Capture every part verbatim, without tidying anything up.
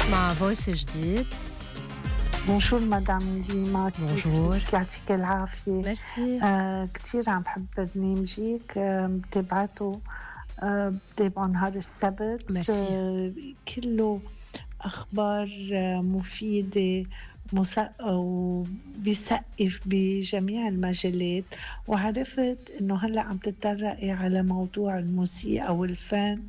نسمع فويس جديد. بونجور مدام ديما، بونجور، يعطيك العافية. ميرسي. آه كتير عم بحب برنامجك، آه متابعته آه بتابعه نهار السبت. ميرسي. آه كله أخبار آه مفيدة وبيسقف بجميع المجالات. وعرفت إنه هلأ عم تتطرقي على موضوع الموسيقى والفن،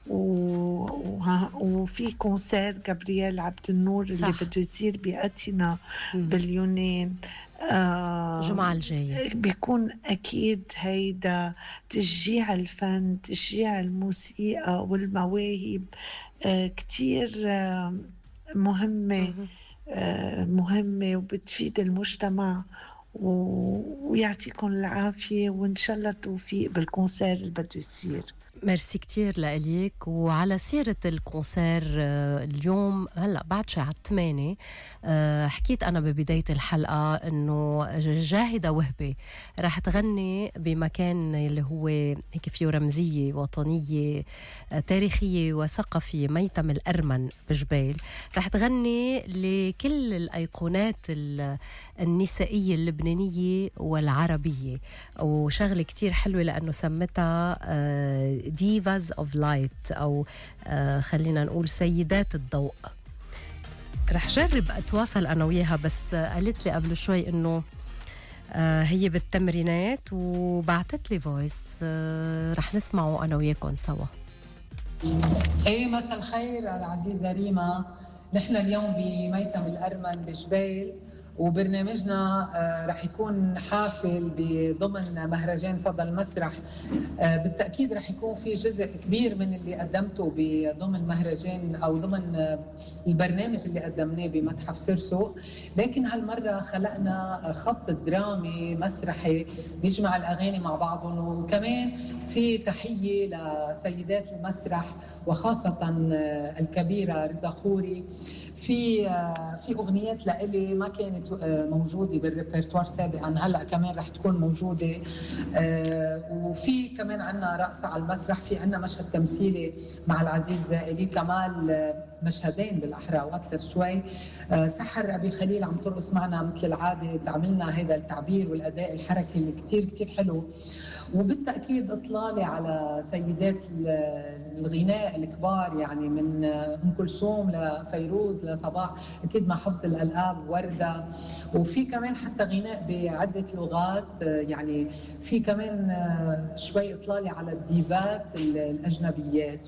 وفي كونسير جابرييل عبد النور صح. اللي بده يصير بأتينا باليونان آه الجمعة الجاية. بيكون أكيد هيدا تشجيع الفن، تشجيع الموسيقى والمواهب آه كتير آه مهمة آه مهمة وبتفيد المجتمع. ويعطيكم العافية وإن شاء الله التوفيق بالكونسير اللي بده يصير. ميرسي كتير لإليك. وعلى سيرة الكونسير اليوم هلأ بعد شي على الثمانية حكيت أنا ببداية الحلقة إنه جاهدة وهبة راح تغني بمكان اللي هو هيك فيه رمزية وطنية تاريخية وثقافية، ميتم الأرمن بجبيل. راح تغني لكل الأيقونات النسائية اللبنانية والعربية، وشغلة كتير حلوة لأنه سمتها ديفاز اوف لايت او آه خلينا نقول سيدات الضوء. رح جرب اتواصل انا وياها، بس آه قالت لي قبل شوي انه آه هي بالتمرينات وبعتت لي فويس آه رح نسمعه انا وياكم سوا. ايه مساء الخير العزيزه ريما. نحن اليوم بميتم الارمن بجبيل، وبرنامجنا رح يكون حافل بضمن مهرجان صدى المسرح. بالتأكيد رح يكون في جزء كبير من اللي قدمته بضمن مهرجان أو ضمن البرنامج اللي قدمناه بمتحف سرسو، لكن هالمرة خلقنا خط درامي مسرحي بيجمع الأغاني مع بعضهم، وكمان في تحية لسيدات المسرح وخاصة الكبيرة رضا خوري. في في أغنيات لإلي ما كانت موجودة بالريبرتوار سابقا، هلأ كمان رح تكون موجودة. وفي كمان عنا رقصة على المسرح، في عنا مشهد تمثيلي مع العزيز إلي كمال، مشهدين بالأحرى وأكثر شوي. سحر أبي خليل عم ترقص معنا مثل العادة، تعملنا هذا التعبير والأداء الحركي اللي كتير كتير حلو. وبالتأكيد إطلالي على سيدات الغناء الكبار، يعني من أم كلثوم لفيروز لصباح، أكيد مع حفظ الألقاب وردة. وفي كمان حتى غناء بعدة لغات، يعني في كمان شوي إطلالي على الديفات الأجنبيات.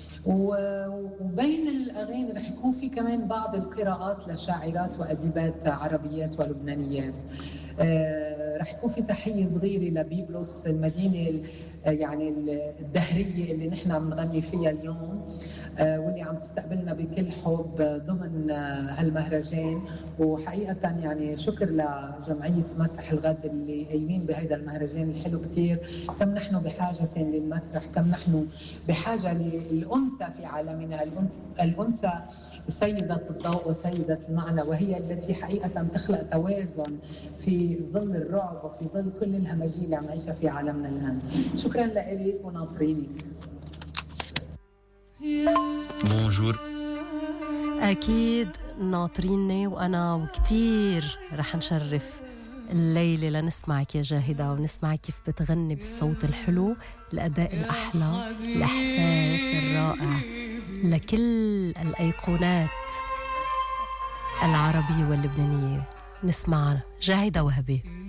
وبين الأغاني رح يكون في كمان بعض القراءات لشاعرات وأديبات عربيات ولبنانيات. آه رح يكون في تحية صغيرة لبيبلس، المدينة يعني الدهرية اللي نحن عم نغني فيها اليوم، آه واللي عم تستقبلنا بكل حب ضمن آه هالمهرجان. وحقيقة يعني شكر لجمعية مسرح الغد اللي قايمين بهذا المهرجان الحلو كتير. كم نحن بحاجة للمسرح، كم نحن بحاجة للأنثى في عالمنا، الأنثى سيدة الضوء وسيدة المعنى، وهي التي حقيقة تخلق توازن في ظل الرعب وفي ظل كل الهمجية اللي عم نعيشها في عالمنا الهام. شكرا لك وناطرينك. بونجور. أكيد ناطريني، وأنا وكتير رح نشرف الليلة لنسمعك يا جاهدة، ونسمعك كيف بتغني بالصوت الحلو، الأداء الأحلى، الإحساس الرائع لكل الأيقونات العربية واللبنانية. نسمع جاهدة وهبي.